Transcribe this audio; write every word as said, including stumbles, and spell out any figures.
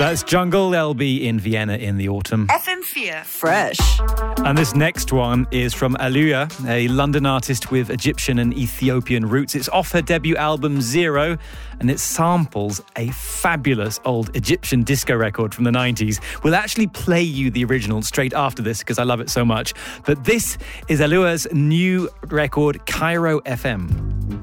That's Jungle. They'll be in Vienna in the autumn. F M four. Fresh. And this next one is from Alua, a London artist with Egyptian and Ethiopian roots. It's off her debut album Zero, and it samples a fabulous old Egyptian disco record from the nineties. We'll actually play you the original straight after this because I love it so much. But this is Alua's new record, Cairo F M.